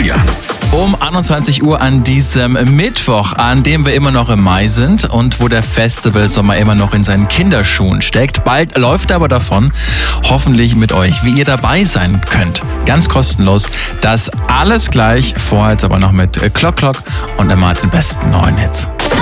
Julian. Um 21 Uhr an diesem Mittwoch, an dem wir immer noch im Mai sind und wo der Festivalsommer immer noch in seinen Kinderschuhen steckt. Bald läuft er aber davon, hoffentlich mit euch, wie ihr dabei sein könnt. Ganz kostenlos. Das alles gleich, vorher jetzt aber noch mit Clock und immer den besten neuen Hits.